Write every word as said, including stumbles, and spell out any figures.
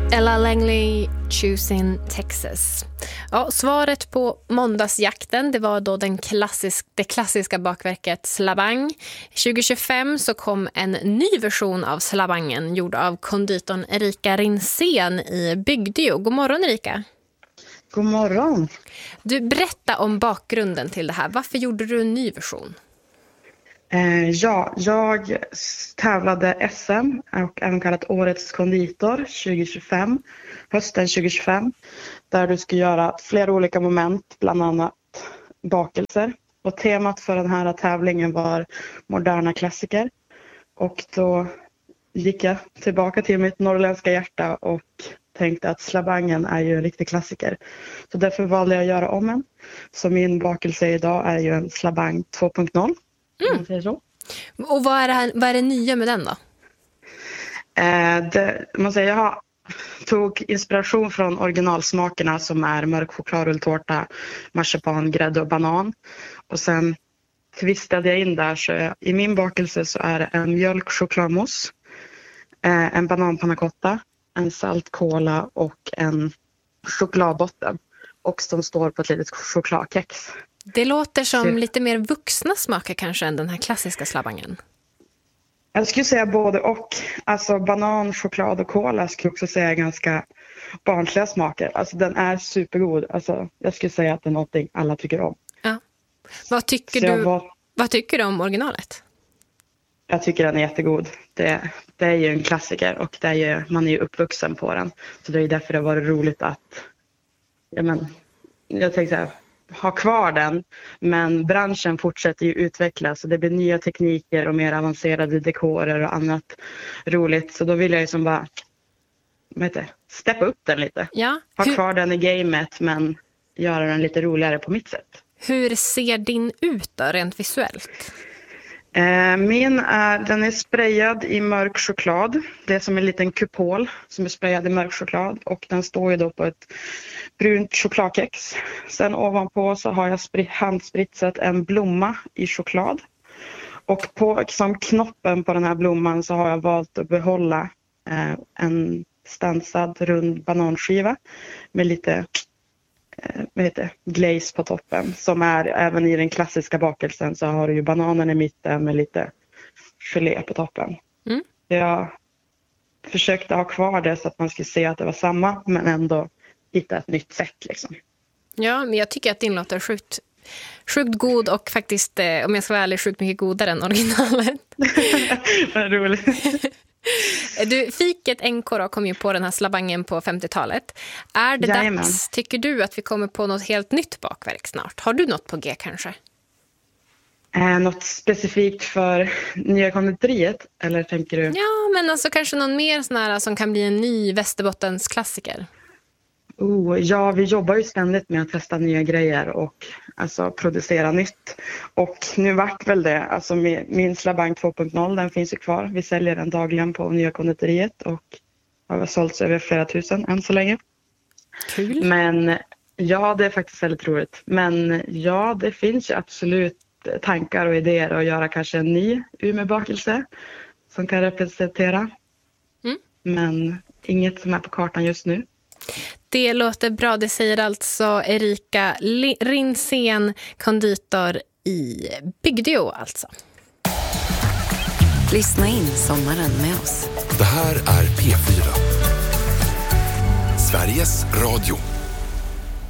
Ella Langley, Choosing Texas. Ja, svaret på måndagsjakten, det var då den klassisk, det klassiska bakverket Slabang. tjugo tjugofem så kom en ny version av Slabangen gjord av konditorn Erika Rinsén i Bygdeo. God morgon Erika. God morgon. Du, berätta om bakgrunden till det här. Varför gjorde du en ny version? Eh, ja, jag tävlade S M och även kallat Årets konditor tjugo tjugofem, hösten tjugo tjugofem, där du ska göra flera olika moment, bland annat bakelser. Och temat för den här tävlingen var moderna klassiker. Och då gick jag tillbaka till mitt norrländska hjärta och tänkte att Slabangen är ju en riktig klassiker. Så därför valde jag att göra om en. Så min bakelse idag är ju en Slabang två punkt noll. Mm. Man så. Och vad är, det här, vad är det nya med den då? Eh, det, man säger, jag har, tog inspiration från originalsmakerna som är mörk chokladrulltårta, marsipan, grädde och banan. Och sen twistade jag in där, så jag, i min bakelse så är det en mjölk chokladmousse, eh, en bananpannacotta, en salt cola och en chokladbotten. Och som står på ett litet chokladkex. Det låter som så lite mer vuxna smaker kanske än den här klassiska Slabangen. Jag skulle säga både och. Alltså banan, choklad och cola skulle jag också säga ganska barnsliga smaker. Alltså den är supergod. Alltså jag skulle säga att det är någonting alla tycker om. Ja. Vad tycker du, var, vad tycker du om originalet? Jag tycker den är jättegod. Det, det är ju en klassiker och det är ju, man är ju uppvuxen på den. Så det är därför det var roligt att ja, men, jag tänkte så här, ha kvar den, men branschen fortsätter ju utvecklas och det blir nya tekniker och mer avancerade dekorer och annat roligt. Så då vill jag ju som bara vad heter det, steppa upp den lite. Ja. Ha Hur... kvar den i gamet men göra den lite roligare på mitt sätt. Hur ser din ut då, rent visuellt? Eh, min är, den är sprayad i mörk choklad. Det är som en liten kupol som är sprayad i mörk choklad. Och den står ju då på ett brunt chokladkex. Sen ovanpå så har jag sprit, handspritsat en blomma i choklad. Och på som knoppen på den här blomman så har jag valt att behålla eh, en stansad rund bananskiva med lite vad heter glaze på toppen, som är även i den klassiska bakelsen så har du ju bananen i mitten med lite gelé på toppen. Mm. Jag försökte ha kvar det så att man skulle se att det var samma men ändå hitta ett nytt sätt liksom. Ja, men jag tycker att din låter sjukt, sjukt god och faktiskt, om jag ska vara ärlig, sjukt mycket godare än originalet. Vad roligt. Du, Fiket N K då kom ju på den här Slabangen på femtiotalet. Är det Jajamän. dags, tycker du, att vi kommer på något helt nytt bakverk snart? Har du något på G kanske? Eh, något specifikt för nya konditoriet, eller tänker du? Ja, men alltså kanske någon mer sån här som kan bli en ny Västerbottens klassiker. Oh, ja, vi jobbar ju ständigt med att testa nya grejer och alltså producera nytt. Och nu vart väl det, alltså min Slabang två punkt noll, den finns ju kvar. Vi säljer den dagligen på nya konditoriet och har sålts över flera tusen än så länge. Kul. Men ja, det är faktiskt väldigt roligt. Men ja, det finns ju absolut tankar och idéer att göra kanske en ny Umeå-bakelse som kan representera. Mm. Men inget som är på kartan just nu. Det låter bra, det säger alltså Erika Rinsén, konditor i Bygdeo alltså. Lyssna in sommaren med oss. Det här är P fyra. Sveriges Radio.